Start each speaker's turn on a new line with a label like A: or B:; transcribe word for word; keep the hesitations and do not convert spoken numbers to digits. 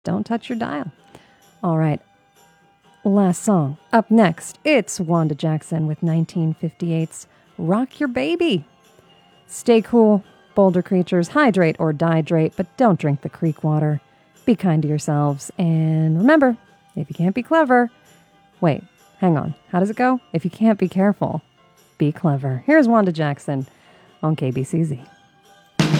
A: don't touch your dial. All right. Last song. Up next, it's Wanda Jackson with nineteen fifty-eight's Rock Your Baby. Stay cool, boulder creatures. Hydrate or dihydrate, but don't drink the creek water. Be kind to yourselves. And remember, if you can't be clever, wait, hang on. How does it go? If you can't be careful, be clever. Here's Wanda Jackson on K B C Z.